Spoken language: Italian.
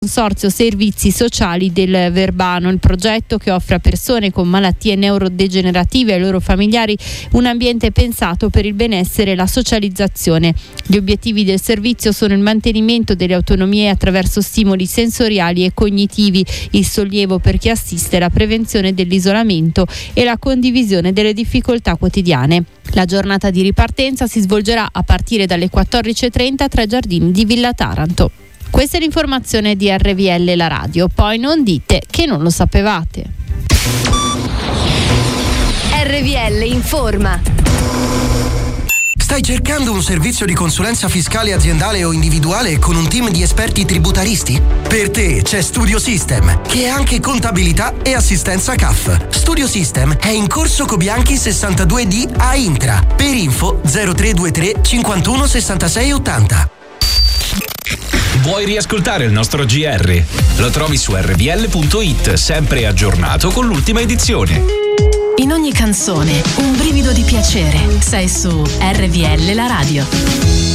Consorzio Servizi Sociali del Verbano. Il progetto, che offre a persone con malattie neurodegenerative e ai loro familiari un ambiente pensato per il benessere e la socializzazione. Gli obiettivi del servizio sono il mantenimento delle autonomie attraverso stimoli sensoriali e cognitivi, il sollievo per chi assiste, la prevenzione dell'isolamento e la condivisione delle difficoltà quotidiane. La giornata di ripartenza si svolgerà a partire dalle 14:30 tra i giardini di Villa Taranto. Questa è l'informazione di RVL La Radio, poi non dite che non lo sapevate. RVL informa. Stai cercando un servizio di consulenza fiscale aziendale o individuale con un team di esperti tributaristi? Per te c'è Studio System, che è anche contabilità e assistenza CAF. Studio System è in corso Cobianchi 62D a Intra. Per info 0323 51 66 80. Vuoi riascoltare il nostro GR? Lo trovi su rvl.it, sempre aggiornato con l'ultima edizione. In ogni canzone un brivido di piacere. Sei su RVL La Radio.